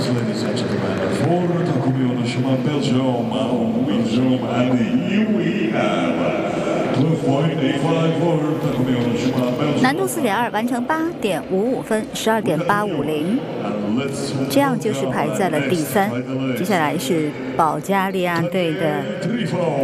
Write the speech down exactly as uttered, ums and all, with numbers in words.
ladies and gentlemen, for Takumi Onoshima, Belgium, Belgium, and here we have twelve point eight five for Takumi Onoshima, Belgium. 难度四点二，完成八点五五分，十二点八五零，这样就是排在了第三。接下来是保加利亚队的